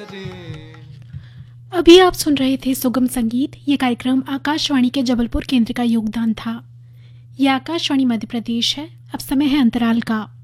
अभी आप सुन रहे थे सुगम संगीत। ये कार्यक्रम आकाशवाणी के जबलपुर केंद्र का योगदान था। यह आकाशवाणी मध्य प्रदेश है। अब समय है अंतराल का।